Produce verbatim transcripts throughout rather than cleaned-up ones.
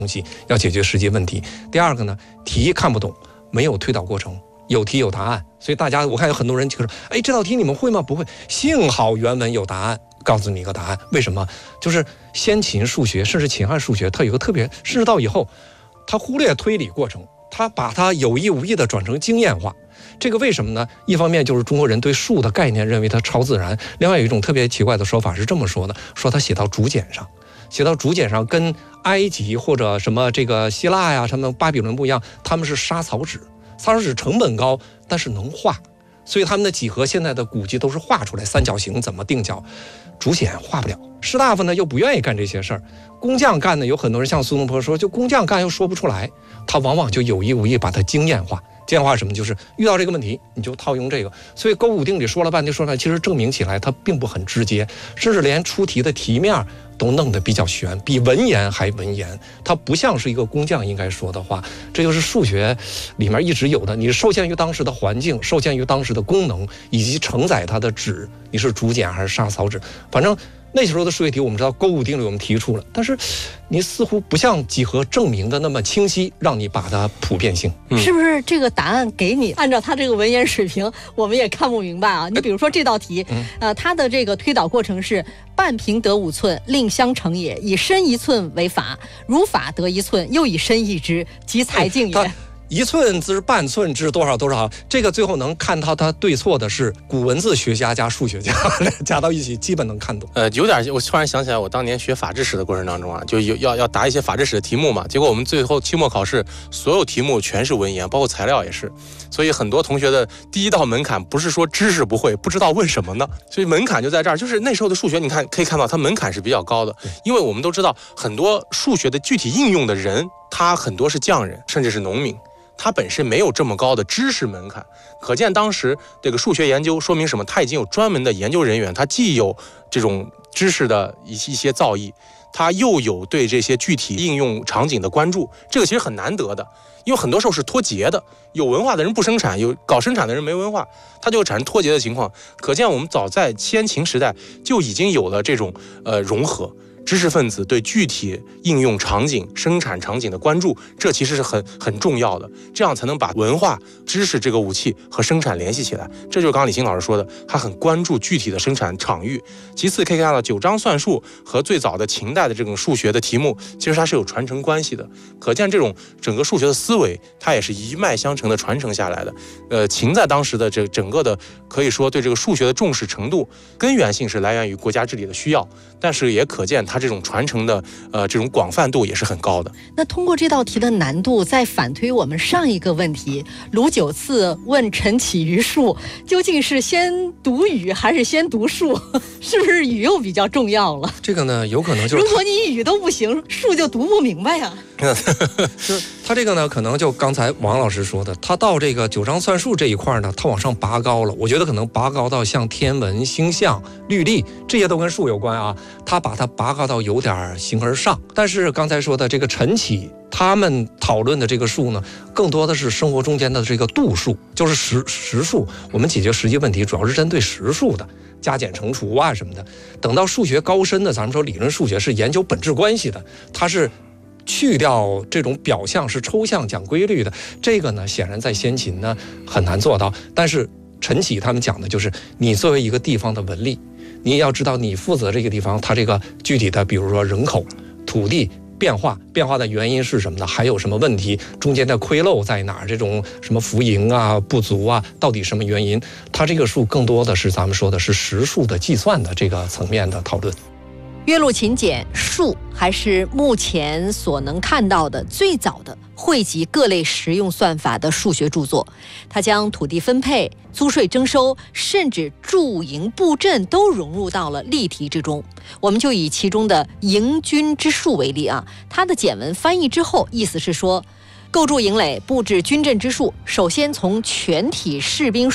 东西，要解决实际问题。第二个呢，题看不懂，没有推导过程，有题有答案，所以大家我看有很多人就说，哎，这道题你们会吗？不会。幸好原文有答案，告诉你一个答案。为什么？就是先秦数学，甚至秦汉数学，它有一个特别，甚至到以后，它忽略推理过程，它把它有意无意的转成经验化。这个为什么呢？一方面就是中国人对数的概念认为它超自然，另外有一种特别奇怪的说法是这么说的，说它写到竹简上，写到竹简上跟埃及或者什么这个希腊呀、什么巴比伦不一样，他们是沙草纸，沙草纸成本高，但是能画，所以他们的几何现在的古籍都是画出来，三角形怎么定角，竹简画不了。士大夫呢又不愿意干这些事儿，工匠干呢有很多人像苏东坡说，就工匠干又说不出来，他往往就有意无意把它经验化。经验化什么？就是遇到这个问题你就套用这个。所以勾股定理说了半天说出来，其实证明起来它并不很直接，甚至连出题的题面都弄得比较悬，比文言还文言，它不像是一个工匠应该说的话。这就是数学里面一直有的，你受限于当时的环境，受限于当时的功能，以及承载它的纸，你是竹简还是沙草纸，反正那时候的数学题我们知道勾股定理我们提出了，但是你似乎不像几何证明的那么清晰，让你把它普遍性、 嗯、是不是这个答案给你按照他这个文言水平我们也看不明白啊？你比如说这道题、嗯、呃，它的这个推导过程是半平得五寸，令相乘也，以深一寸为法，如法得一寸，又以深易之，即才境也。哎一寸之半寸之多少多少，这个最后能看到它对错的是古文字学家加数学家加到一起，基本能看懂。 呃，有点，我突然想起来，我当年学法制史的过程当中啊，就有要要答一些法制史的题目嘛，结果我们最后期末考试所有题目全是文言，包括材料也是，所以很多同学的第一道门槛不是说知识不会，不知道问什么呢，所以门槛就在这儿。就是那时候的数学，你看可以看到它门槛是比较高的，因为我们都知道很多数学的具体应用的人，他很多是匠人，甚至是农民。它本身没有这么高的知识门槛，可见当时这个数学研究说明什么？它已经有专门的研究人员，它既有这种知识的一些造诣，它又有对这些具体应用场景的关注，这个其实很难得的，因为很多时候是脱节的，有文化的人不生产，有搞生产的人没文化，它就会产生脱节的情况。可见我们早在先秦时代就已经有了这种呃融合。知识分子对具体应用场景、生产场景的关注，这其实是很很重要的，这样才能把文化、知识这个武器和生产联系起来。这就是刚刚李欣老师说的，他很关注具体的生产场域。其次可以看到，九章算术和最早的秦代的这种数学的题目，其实它是有传承关系的。可见这种整个数学的思维，它也是一脉相承的传承下来的。呃，秦在当时的这整个的可以说对这个数学的重视程度，根源性是来源于国家治理的需要，但是也可见它这种传承的呃这种广泛度也是很高的。 那通过这道题的难度，再反推我们上一个问题，鲁九次问陈启于数，究竟是先读语还是先读数？是不是语又比较重要了？ 这个呢，有可能就是如果你语都不行，数就读不明白呀。 就是他这个呢，可能就刚才王老师说的，他到这个九章算术这一块呢，他往上拔高了。我觉得可能拔高到像天文、星象、律历这些都跟数有关啊，他把它拔高到有点形而上。但是刚才说的这个陈启他们讨论的这个数呢，更多的是生活中间的这个度数，就是实实数。我们解决实际问题主要是针对实数的。加减乘除啊什么的，等到数学高深的，咱们说理论数学是研究本质关系的，它是去掉这种表象，是抽象讲规律的。这个呢，显然在先秦呢很难做到。但是陈启他们讲的就是，你作为一个地方的文力，你也要知道你负责这个地方，它这个具体的，比如说人口、土地。变化变化的原因是什么呢？还有什么问题？中间的亏漏在哪儿？这种什么浮盈啊、不足啊，到底什么原因？它这个数更多的是咱们说的是实数的计算的这个层面的讨论。 岳麓秦简数还是目前所能看到的最早的汇集各类实用算法的数学著作。它将土地分配、租税征收，甚至驻营布阵都融入到了例题之中。我们就以其中的营军之数为例啊，它的简文翻译之后，意思是说，构筑营垒、布置军阵之数，首先从全体士兵数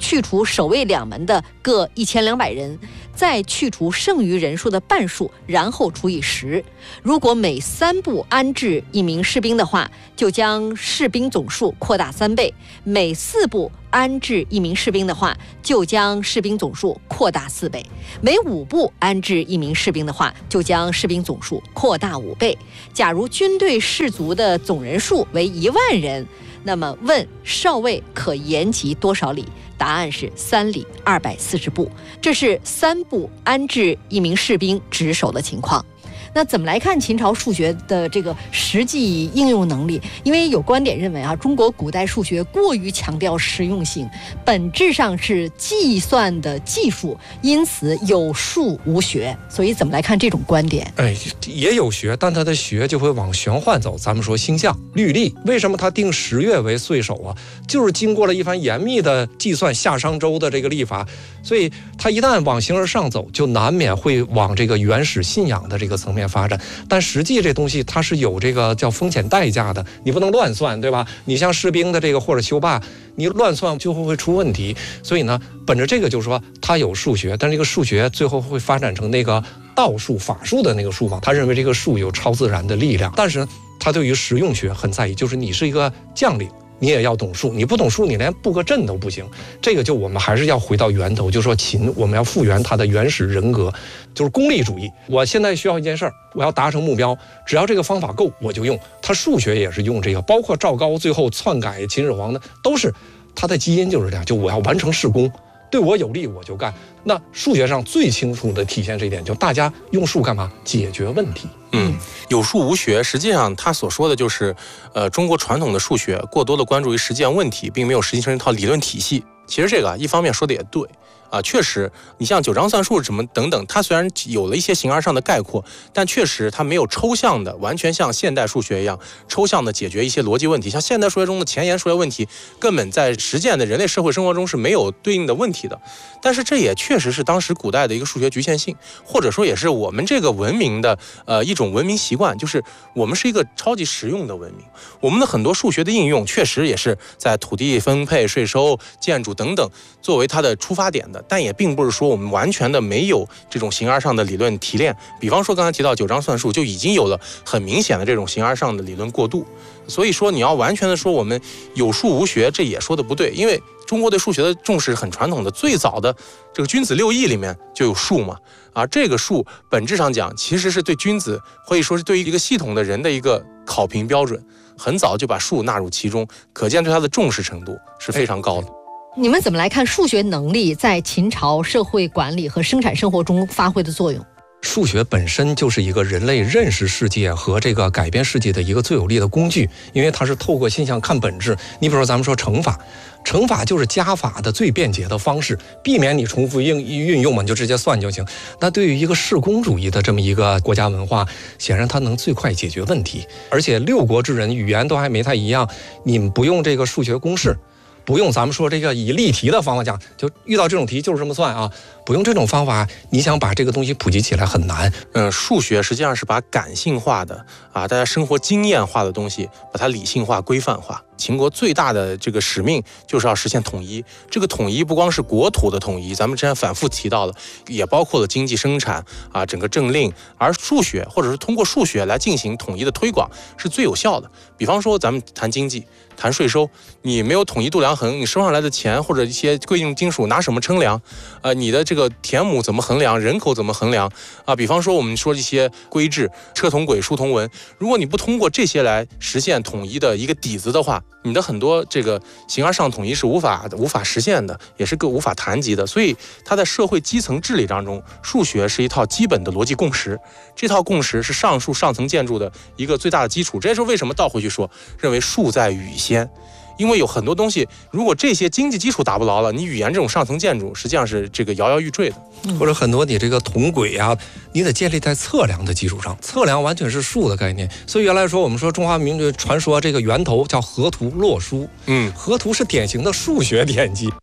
去除首位两门的各一千两百人，再去除剩余人数的半数，然后除以十。如果每三步安置一名士兵的话，就将士兵总数扩大三倍；每四步安置一名士兵的话，就将士兵总数扩大四倍；每五步安置一名士兵的话，就将士兵总数扩大五倍。假如军队士卒的总人数为一万人，那么问少尉可延吉多少里？答案是三里二百四十步。这是三步安置一名士兵值守的情况。那怎么来看秦朝数学的这个实际应用能力？因为有观点认为啊，中国古代数学过于强调实用性，本质上是计算的技术，因此有数无学。所以怎么来看这种观点？ 哎，也有学，但它的学就会往玄幻走。咱们说星象、律历，为什么它定十月为岁首啊？就是经过了一番严密的计算，夏商周的这个历法，所以它一旦往形而上走，就难免会往这个原始信仰的这个层面发展。但实际这东西它是有这个叫风险代价的，你不能乱算，对吧？你像士兵的这个或者修坝，你乱算就会会出问题。所以呢，本着这个就是说它有数学，但这个数学最后会发展成那个道术法术的那个术嘛，他认为这个术有超自然的力量。但是他对于实用学很在意，就是你是一个将领，你也要懂术，你不懂术，你连布个阵都不行。这个就我们还是要回到源头，就说秦，我们要复原它的原始人格，就是功利主义。我现在需要一件事儿，我要达成目标，只要这个方法够，我就用。他数学也是用这个，包括赵高最后篡改秦始皇的，都是他的基因就是这样，就我要完成事功，对我有利我就干。那数学上最清楚的体现这一点，就大家用数干嘛？解决问题。 嗯，有数无学，实际上他所说的就是，呃，中国传统的数学过多的关注于实践问题，并没有实际成一套理论体系。其实这个一方面说的也对啊，确实，你像九章算术什么等等，它虽然有了一些形而上的概括，但确实它没有抽象的，完全像现代数学一样抽象的解决一些逻辑问题。像现代数学中的前沿数学问题，根本在实践的人类社会生活中是没有对应的问题的。但是这也确实是当时古代的一个数学局限性，或者说也是我们这个文明的呃一种文明习惯，就是我们是一个超级实用的文明。我们的很多数学的应用，确实也是在土地分配、税收、建筑等等作为它的出发点的。但也并不是说我们完全的没有这种形而上的理论提炼，比方说刚才提到九章算术就已经有了很明显的这种形而上的理论过渡。所以说你要完全的说我们有数无学，这也说的不对，因为中国对数学的重视很传统的，最早的这个君子六艺里面就有数嘛，而这个数本质上讲其实是对君子可以说是对于一个系统的人的一个考评标准，很早就把数纳入其中，可见对它的重视程度是非常高的。 你们怎么来看数学能力在秦朝社会管理和生产生活中发挥的作用？ 数学本身就是一个人类认识世界和这个改变世界的一个最有力的工具，因为它是透过现象看本质。你比如说咱们说乘法，乘法就是加法的最便捷的方式，避免你重复应运用嘛，你就直接算就行。那对于一个世公主义的这么一个国家文化，显然它能最快解决问题。而且六国之人语言都还没太一样，你们不用这个数学公式，不用咱们说这个以例题的方法讲，就遇到这种题就是这么算啊，不用这种方法，你想把这个东西普及起来很难。 嗯，数学实际上是把感性化的啊，大家生活经验化的东西，把它理性化、规范化。秦国最大的这个使命就是要实现统一，这个统一不光是国土的统一，咱们之前反复提到了，也包括了经济生产啊，整个政令，而数学或者是通过数学来进行统一的推广是最有效的。比方说咱们谈经济，谈税收，你没有统一度量衡，你收上来的钱或者一些贵重金属拿什么称量？呃，你的这个田亩怎么衡量？人口怎么衡量？啊，比方说我们说一些规制，车同轨，书同文，如果你不通过这些来实现统一的一个底子的话，你的很多这个形而上统一是无法无法实现的，也是个无法谈及的。所以它在社会基层治理当中，数学是一套基本的逻辑共识，这套共识是上述上层建筑的一个最大的基础。这也是为什么倒回去说，认为数在语先。因为有很多东西，如果这些经济基础打不牢了，你语言这种上层建筑实际上是这个摇摇欲坠的。 或者很多你这个同轨啊，你得建立在测量的基础上，测量完全是数的概念。所以原来说我们说中华民族传说这个源头叫河图洛书，嗯，河图是典型的数学典籍。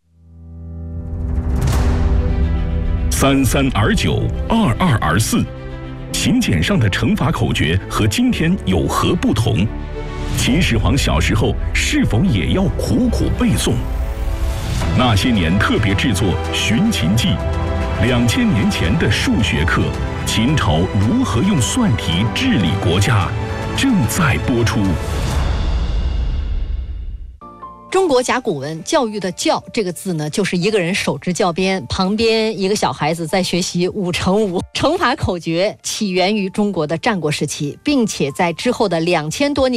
三三而九，二二而四，秦简上的乘法口诀和今天有何不同？秦始皇小时候是否也要苦苦背诵？ 那些年特别制作《寻秦记》，两千年前的数学课，秦朝如何用算题治理国家，正在播出。 中国甲骨文教育的教这个字呢，就是一个人手执教鞭，旁边一个小孩子在学习五乘五。乘法口诀起源于中国的战国时期，并且在之后的两千多年